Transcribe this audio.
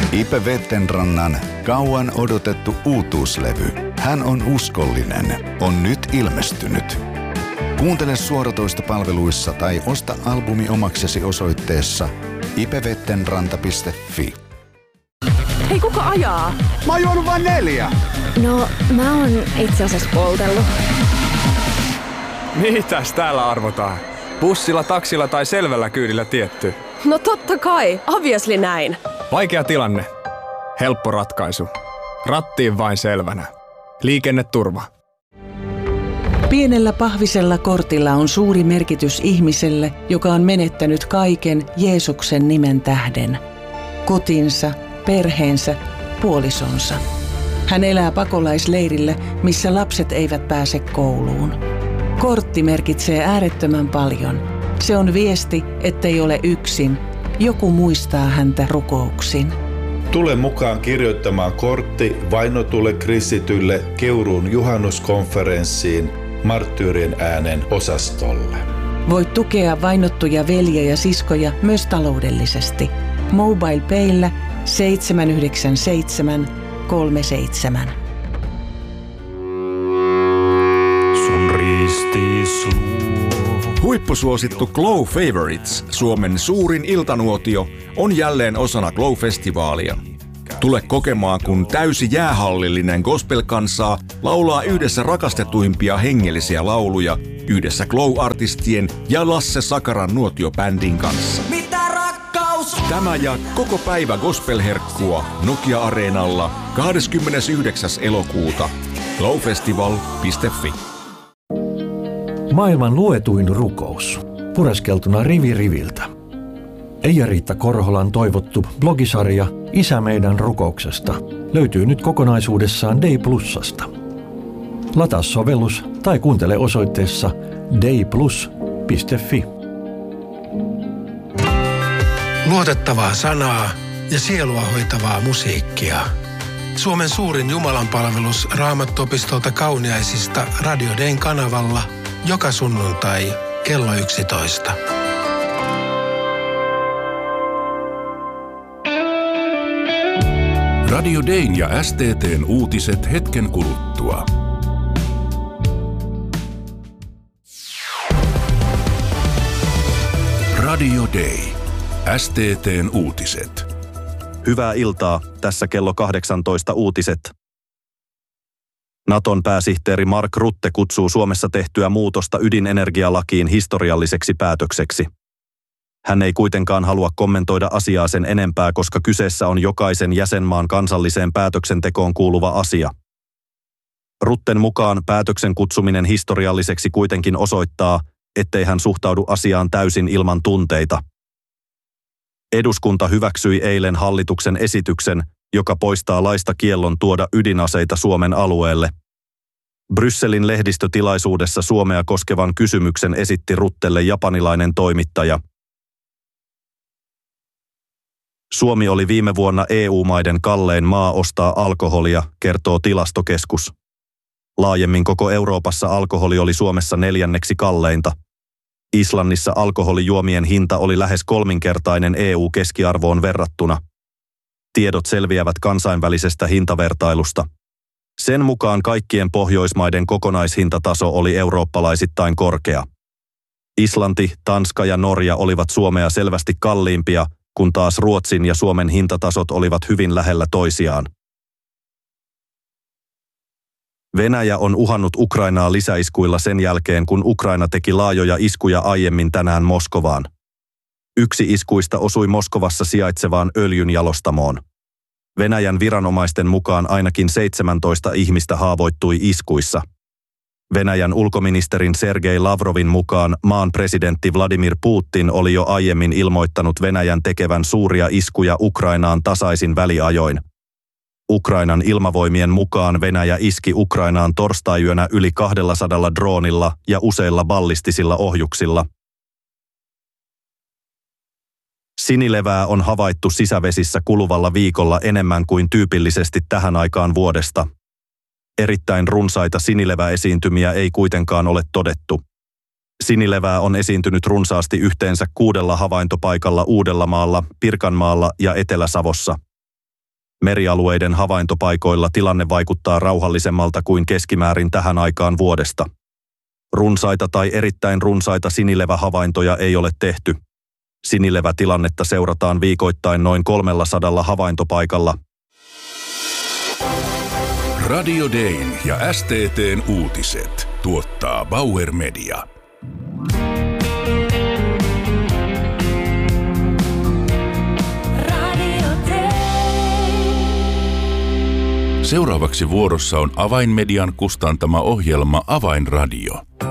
Ipe Vettenrannan kauan odotettu uutuuslevy Hän on uskollinen on nyt ilmestynyt. Kuuntele suoratoistopalveluissa tai osta albumi omaksesi osoitteessa ipevettenranta.fi. Hei, kuka ajaa? Mä oon juonut vain 4. No, mä oon itse asiassa poltellut. Mitäs täällä arvotaan? Bussilla, taksilla tai selvällä kyydillä tietty? No totta kai, obviously näin. Vaikea tilanne. Helppo ratkaisu. Rattiin vain selvänä. Liikenneturva. Pienellä pahvisella kortilla on suuri merkitys ihmiselle, joka on menettänyt kaiken Jeesuksen nimen tähden. Kotinsa, perheensä, puolisonsa. Hän elää pakolaisleirillä, missä lapset eivät pääse kouluun. Kortti merkitsee äärettömän paljon. Se on viesti, ettei ole yksin. Joku muistaa häntä rukouksin. Tule mukaan kirjoittamaan kortti vainotulle kristitylle Keuruun juhannuskonferenssiin Marttyyrien äänen osastolle. Voit tukea vainottuja veljiä ja siskoja myös taloudellisesti. MobilePayllä 79737. Sun ristis Huippusuosittu Glow Favorites, Suomen suurin iltanuotio, on jälleen osana Glow-festivaalia. Tule kokemaan, kun täysi jäähallillinen gospel-kansaa laulaa yhdessä rakastetuimpia hengellisiä lauluja yhdessä Glow-artistien ja Lasse Sakaran nuotiobändin kanssa. Mitä rakkaus? Tämä ja koko päivä gospel-herkkua Nokia-areenalla 29. elokuuta. glowfestival.fi. Maailman luetuin rukous. Pureskeltuna rivi riviltä. Eija-Riitta Korholan toivottu blogisarja Isä meidän rukouksesta löytyy nyt kokonaisuudessaan Day+:sta. Lataa sovellus tai kuuntele osoitteessa dayplus.fi. Luotettavaa sanaa ja sielua hoitavaa musiikkia. Suomen suurin jumalanpalvelus Raamattuopistolta Kauniaisista Radio Dayn kanavalla joka sunnuntai kello 11. Radio Dayn ja STT:n uutiset hetken kuluttua. Radio Day. STT:n uutiset. Hyvää iltaa, tässä kello 18 uutiset. Naton pääsihteeri Mark Rutte kutsuu Suomessa tehtyä muutosta ydinenergialakiin historialliseksi päätökseksi. Hän ei kuitenkaan halua kommentoida asiaa sen enempää, koska kyseessä on jokaisen jäsenmaan kansalliseen päätöksentekoon kuuluva asia. Rutten mukaan päätöksen kutsuminen historialliseksi kuitenkin osoittaa, ettei hän suhtaudu asiaan täysin ilman tunteita. Eduskunta hyväksyi eilen hallituksen esityksen, joka poistaa laista kiellon tuoda ydinaseita Suomen alueelle. Brysselin lehdistötilaisuudessa Suomea koskevan kysymyksen esitti Ruttelle japanilainen toimittaja. Suomi oli viime vuonna EU-maiden kallein maa ostaa alkoholia, kertoo Tilastokeskus. Laajemmin koko Euroopassa alkoholi oli Suomessa 4. kalleinta. Islannissa alkoholijuomien hinta oli lähes 3-kertainen EU-keskiarvoon verrattuna. Tiedot selviävät kansainvälisestä hintavertailusta. Sen mukaan kaikkien Pohjoismaiden kokonaishintataso oli eurooppalaisittain korkea. Islanti, Tanska ja Norja olivat Suomea selvästi kalliimpia, kun taas Ruotsin ja Suomen hintatasot olivat hyvin lähellä toisiaan. Venäjä on uhannut Ukrainaa lisäiskuilla sen jälkeen, kun Ukraina teki laajoja iskuja aiemmin tänään Moskovaan. Yksi iskuista osui Moskovassa sijaitsevaan öljynjalostamoon. Venäjän viranomaisten mukaan ainakin 17 ihmistä haavoittui iskuissa. Venäjän ulkoministerin Sergei Lavrovin mukaan maan presidentti Vladimir Putin oli jo aiemmin ilmoittanut Venäjän tekevän suuria iskuja Ukrainaan tasaisin väliajoin. Ukrainan ilmavoimien mukaan Venäjä iski Ukrainaan torstaiyönä yli 200 droonilla ja useilla ballistisilla ohjuksilla. Sinilevää on havaittu sisävesissä kuluvalla viikolla enemmän kuin tyypillisesti tähän aikaan vuodesta. Erittäin runsaita sinileväesiintymiä ei kuitenkaan ole todettu. Sinilevää on esiintynyt runsaasti yhteensä 6 havaintopaikalla Uudellamaalla, Pirkanmaalla ja Etelä-Savossa. Merialueiden havaintopaikoilla tilanne vaikuttaa rauhallisemmalta kuin keskimäärin tähän aikaan vuodesta. Runsaita tai erittäin runsaita sinilevähavaintoja ei ole tehty. Sinilevätilannetta seurataan viikoittain noin 300 havaintopaikalla. Radio Dayn ja STT:n uutiset tuottaa Bauer Media. Seuraavaksi vuorossa on Avainmedian kustantama ohjelma Avainradio.